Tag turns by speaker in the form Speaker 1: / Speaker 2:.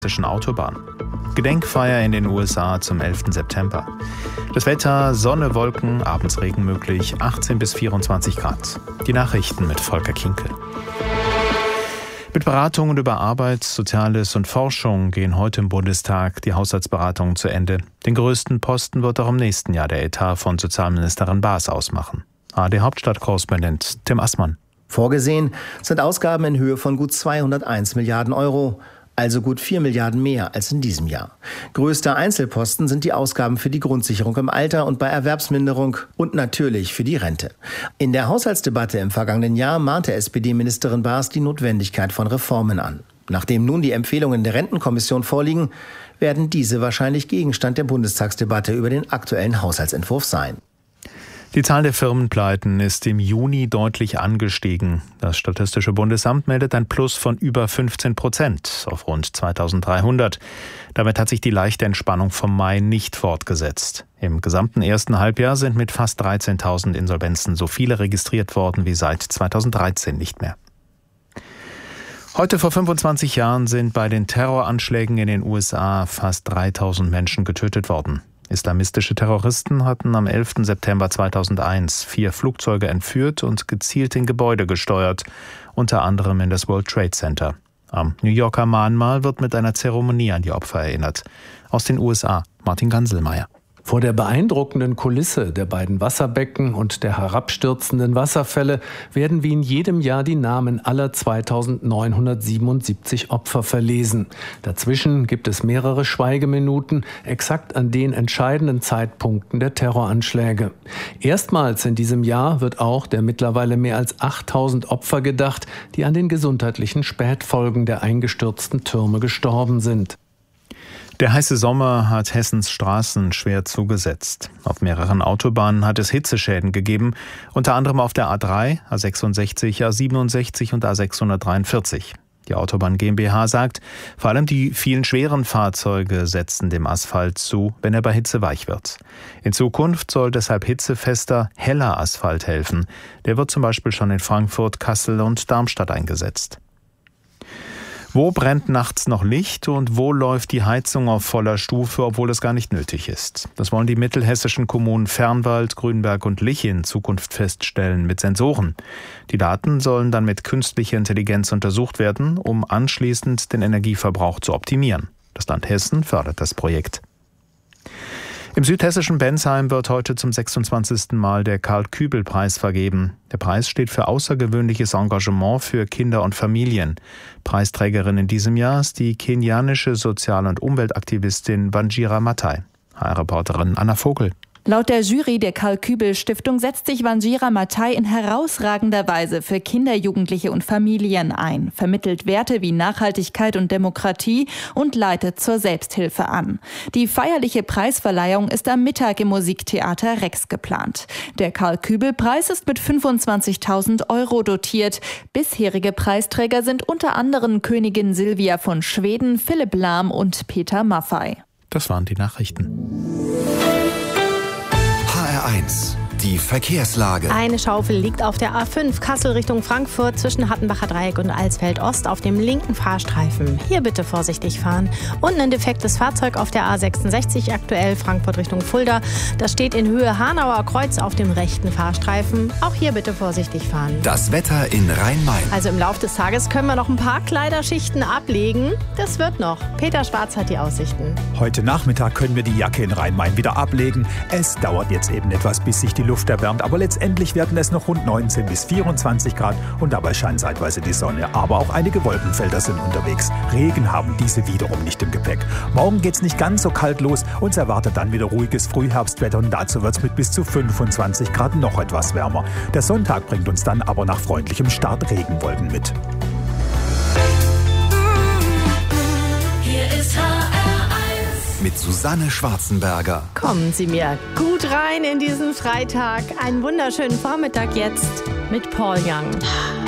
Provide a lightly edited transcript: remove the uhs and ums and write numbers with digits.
Speaker 1: Autobahn. Gedenkfeier in den USA zum 11. September. Das Wetter, Sonne, Wolken, abends Regen möglich, 18 bis 24 Grad. Die Nachrichten mit Volker Kinkel. Mit Beratungen über Arbeit, Soziales und Forschung gehen heute im Bundestag die Haushaltsberatungen zu Ende. Den größten Posten wird auch im nächsten Jahr der Etat von Sozialministerin Baas ausmachen. ARD-Hauptstadtkorrespondent Tim Assmann.
Speaker 2: Vorgesehen sind Ausgaben in Höhe von gut 201 Milliarden Euro. Also gut 4 Milliarden mehr als in diesem Jahr. Größter Einzelposten sind die Ausgaben für die Grundsicherung im Alter und bei Erwerbsminderung und natürlich für die Rente. In der Haushaltsdebatte im vergangenen Jahr mahnte SPD-Ministerin Baas die Notwendigkeit von Reformen an. Nachdem nun die Empfehlungen der Rentenkommission vorliegen, werden diese wahrscheinlich Gegenstand der Bundestagsdebatte über den aktuellen Haushaltsentwurf sein.
Speaker 1: Die Zahl der Firmenpleiten ist im Juni deutlich angestiegen. Das Statistische Bundesamt meldet ein Plus von über 15% auf rund 2300. Damit hat sich die leichte Entspannung vom Mai nicht fortgesetzt. Im gesamten ersten Halbjahr sind mit fast 13.000 Insolvenzen so viele registriert worden wie seit 2013 nicht mehr. Heute vor 25 Jahren sind bei den Terroranschlägen in den USA fast 3.000 Menschen getötet worden. Islamistische Terroristen hatten am 11. September 2001 4 Flugzeuge entführt und gezielt in Gebäude gesteuert, unter anderem in das World Trade Center. Am New Yorker Mahnmal wird mit einer Zeremonie an die Opfer erinnert. Aus den USA, Martin Ganselmeier.
Speaker 3: Vor der beeindruckenden Kulisse der beiden Wasserbecken und der herabstürzenden Wasserfälle werden wie in jedem Jahr die Namen aller 2977 Opfer verlesen. Dazwischen gibt es mehrere Schweigeminuten, exakt an den entscheidenden Zeitpunkten der Terroranschläge. Erstmals in diesem Jahr wird auch der mittlerweile mehr als 8000 Opfer gedacht, die an den gesundheitlichen Spätfolgen der eingestürzten Türme gestorben sind.
Speaker 1: Der heiße Sommer hat Hessens Straßen schwer zugesetzt. Auf mehreren Autobahnen hat es Hitzeschäden gegeben, unter anderem auf der A3, A66, A67 und A643. Die Autobahn GmbH sagt, vor allem die vielen schweren Fahrzeuge setzen dem Asphalt zu, wenn er bei Hitze weich wird. In Zukunft soll deshalb hitzefester, heller Asphalt helfen. Der wird zum Beispiel schon in Frankfurt, Kassel und Darmstadt eingesetzt. Wo brennt nachts noch Licht und wo läuft die Heizung auf voller Stufe, obwohl es gar nicht nötig ist? Das wollen die mittelhessischen Kommunen Fernwald, Grünberg und Lich in Zukunft feststellen mit Sensoren. Die Daten sollen dann mit künstlicher Intelligenz untersucht werden, um anschließend den Energieverbrauch zu optimieren. Das Land Hessen fördert das Projekt. Im südhessischen Bensheim wird heute zum 26. Mal der Karl-Kübel-Preis vergeben. Der Preis steht für außergewöhnliches Engagement für Kinder und Familien. Preisträgerin in diesem Jahr ist die kenianische Sozial- und Umweltaktivistin Wanjira Maathai. HR-Reporterin Anna Vogel.
Speaker 4: Laut der Jury der Karl-Kübel-Stiftung setzt sich Wanjira Maathai in herausragender Weise für Kinder, Jugendliche und Familien ein, vermittelt Werte wie Nachhaltigkeit und Demokratie und leitet zur Selbsthilfe an. Die feierliche Preisverleihung ist am Mittag im Musiktheater Rex geplant. Der Karl-Kübel-Preis ist mit 25.000 € dotiert. Bisherige Preisträger sind unter anderem Königin Silvia von Schweden, Philipp Lahm und Peter Maffay.
Speaker 1: Das waren die Nachrichten.
Speaker 5: HR1, die Verkehrslage.
Speaker 6: Eine Schaufel liegt auf der A5 Kassel Richtung Frankfurt zwischen Hattenbacher Dreieck und Alsfeld Ost auf dem linken Fahrstreifen. Hier bitte vorsichtig fahren. Und ein defektes Fahrzeug auf der A66 aktuell Frankfurt Richtung Fulda. Das steht in Höhe Hanauer Kreuz auf dem rechten Fahrstreifen. Auch hier bitte vorsichtig fahren.
Speaker 5: Das Wetter in Rhein-Main.
Speaker 6: Also im Laufe des Tages können wir noch ein paar Kleiderschichten ablegen. Das wird noch. Peter Schwarz hat die Aussichten.
Speaker 7: Heute Nachmittag können wir die Jacke in Rhein-Main wieder ablegen. Es dauert jetzt eben etwas, bis sich die Luft erwärmt, aber letztendlich werden es noch rund 19 bis 24 Grad und dabei scheint zeitweise die Sonne. Aber auch einige Wolkenfelder sind unterwegs. Regen haben diese wiederum nicht im Gepäck. Morgen geht's nicht ganz so kalt los. Uns erwartet dann wieder ruhiges Frühherbstwetter und dazu wird's mit bis zu 25 Grad noch etwas wärmer. Der Sonntag bringt uns dann aber nach freundlichem Start Regenwolken mit.
Speaker 5: Hier ist HR1 mit Susanne Schwarzenberger.
Speaker 6: Kommen Sie mir gut rein in diesen Freitag. Einen wunderschönen Vormittag jetzt mit Paul Young.